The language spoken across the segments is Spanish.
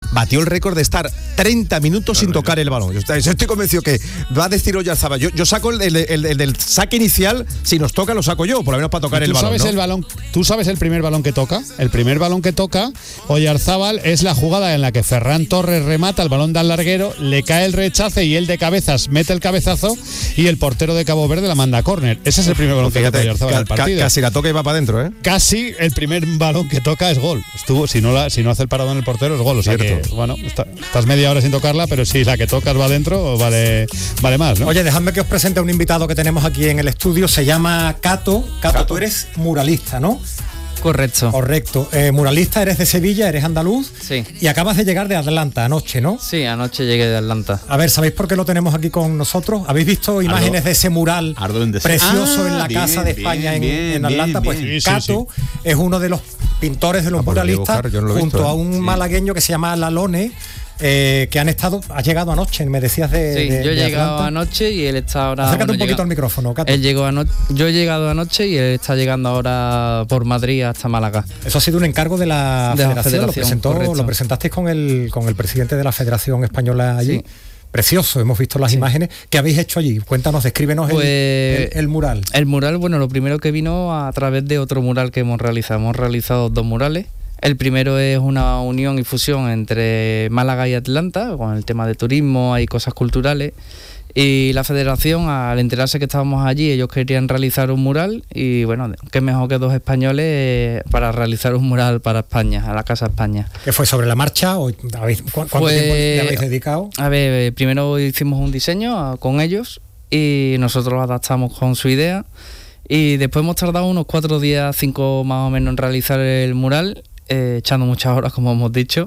batió el récord de estar 30 minutos sin tocar el balón. Yo estoy convencido que va a decir Oyarzábal, yo saco el del saque inicial, si nos toca lo saco yo, por lo menos para tocar el balón, ¿no? ¿Tú sabes el primer balón que toca? El primer balón que toca Oyarzábal es la jugada en la que Ferran Torres remata, el balón da al larguero, le cae el rechace y él de cabezas mete el cabezazo y el portero de Cabo Verde la manda a córner. Ese es el primer balón que toca Oyarzábal en el partido. Casi la toca y va para adentro, ¿eh? Casi el primer balón que toca es gol. Si no hace el parado en el portero es gol. O sea que, bueno, estás media hora sin tocarla, pero si la que tocas va adentro, vale más, ¿no? Oye, dejadme que os presente a un invitado que tenemos aquí en el estudio. Se llama Cato. Cato, tú eres muralista, ¿no? Correcto. Muralista, eres de Sevilla, eres andaluz. Sí. Y acabas de llegar de Atlanta anoche, ¿no? Sí, anoche llegué de Atlanta. A ver, ¿sabéis por qué lo tenemos aquí con nosotros? ¿Habéis visto imágenes de ese mural precioso en la Casa de España en Atlanta? Pues Cato es uno de los pintores, de los muralistas, junto a un malagueño que se llama Lalone. Que has llegado anoche, me decías de yo he llegado Atlanta. Anoche y él está ahora... Acércate un poquito al micrófono, Cato. Yo he llegado anoche y él está llegando ahora por Madrid hasta Málaga. Eso ha sido un encargo de la Federación. Lo presentasteis con el presidente de la Federación Española allí. Sí. Precioso, hemos visto las imágenes. ¿Qué habéis hecho allí? Cuéntanos, descríbenos el mural. El mural, bueno, lo primero que vino a través de otro mural que hemos realizado. Hemos realizado 2 murales. El primero es una unión y fusión entre Málaga y Atlanta, con el tema de turismo, hay cosas culturales. Y la federación, al enterarse que estábamos allí, ellos querían realizar un mural y bueno, qué mejor que 2 españoles para realizar un mural para España, a la Casa España. ¿Qué fue sobre la marcha? ¿Cuánto tiempo le habéis dedicado? A ver, primero hicimos un diseño con ellos y nosotros lo adaptamos con su idea y después hemos tardado unos 4 días, 5 más o menos en realizar el mural, echando muchas horas como hemos dicho.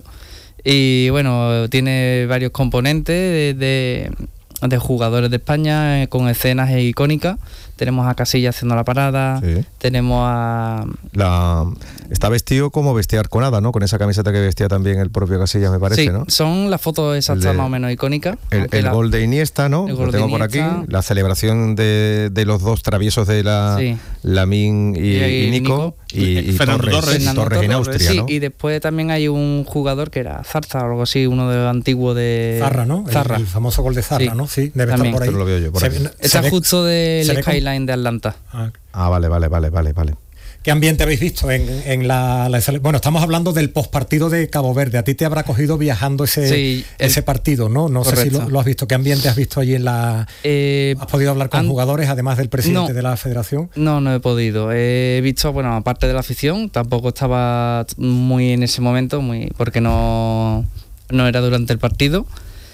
Y bueno, tiene varios componentes de jugadores de España con escenas icónicas. Tenemos a Casillas haciendo la parada, tenemos a... Está vestido como vestía Arconada, ¿no? Con esa camiseta que vestía también el propio Casillas, me parece, ¿no? Son las fotos exactas más o menos icónicas. El gol de Iniesta, ¿no? Lo tengo por aquí. La celebración de los 2 traviesos de Lamín y Nico. Y Fernando Torres en Austria, sí, ¿no? Y después también hay un jugador que era Zarza o algo así, uno de los antiguos de... Zarra, ¿no? Zarra. El famoso gol de Zarra, ¿no? Sí, debe estar por ahí. Pero lo veo yo por aquí. Está justo del skyline de Atlanta. Vale. ¿Qué ambiente habéis visto en la bueno, estamos hablando del postpartido de Cabo Verde. A ti te habrá cogido viajando ese partido, ¿no? No sé si lo has visto. ¿Qué ambiente has visto allí en la... ¿Has podido hablar con jugadores, además del presidente de la federación? No he podido. He visto, bueno, aparte de la afición, tampoco estaba muy en ese momento, porque no era durante el partido.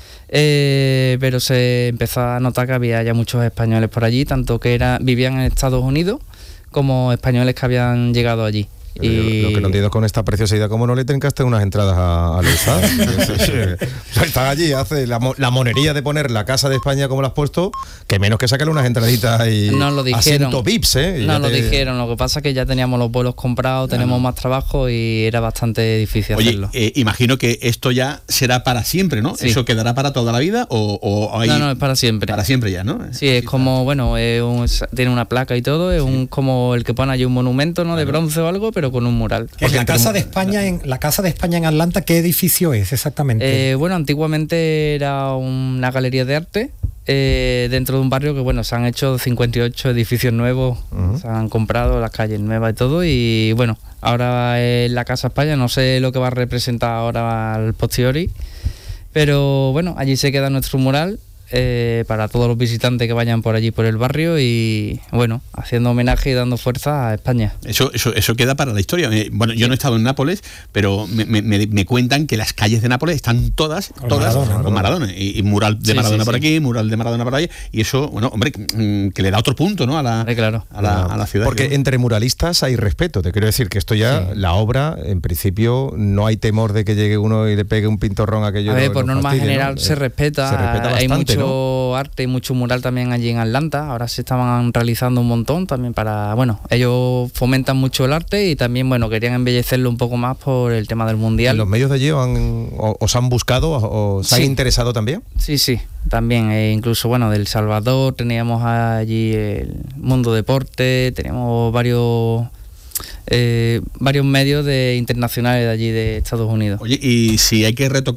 Pero se empezó a notar que había ya muchos españoles por allí, tanto que vivían en Estados Unidos como españoles que habían llegado allí. Y... Lo que no entiendo con esta preciosidad, ¿cómo no le trincaste unas entradas a Luisa? Están allí, hace la monería de poner la Casa de España como la has puesto, que menos que sacarle unas entraditas y asiento VIPs, ¿eh? Lo dijeron, lo que pasa es que ya teníamos los vuelos comprados, tenemos más trabajo y era bastante difícil hacerlo. Imagino que esto ya será para siempre, ¿no? Sí. ¿Eso quedará para toda la vida o hay... No, es para siempre. Para siempre ya, ¿no? Sí, es como, bueno, tiene una placa y todo, es como el que pone allí un monumento, ¿no? De bronce o algo, pero con un mural. En la Casa de España en Atlanta, ¿qué edificio es exactamente? Bueno, antiguamente era una galería de arte dentro de un barrio que, bueno, se han hecho 58 edificios nuevos, se han comprado las calles nuevas y todo, y bueno, ahora es la Casa España, no sé lo que va a representar ahora al posteriori, pero bueno, allí se queda nuestro mural. Para todos los visitantes que vayan por allí por el barrio y bueno, haciendo homenaje y dando fuerza a España. Eso queda para la historia. Bueno, yo no he estado en Nápoles, pero me cuentan que las calles de Nápoles están todas con Maradona y mural de Maradona por aquí, mural de Maradona por allá, y eso, bueno, hombre, que le da otro punto, ¿no? a la ciudad. Porque entre muralistas hay respeto, te quiero decir que esto ya, la obra, en principio no hay temor de que llegue uno y le pegue un pintorrón a aquello. A ver, por norma general, ¿no? Se respeta bastante, hay mucho arte y mucho mural también allí en Atlanta. Ahora se estaban realizando un montón también para, bueno, ellos fomentan mucho el arte y también, bueno, querían embellecerlo un poco más por el tema del mundial. ¿Los medios de allí os han buscado o se han interesado también? Sí, también, incluso, bueno, del Salvador teníamos allí el Mundo Deporte, teníamos varios medios internacionales de allí de Estados Unidos. Oye, y si hay que retocar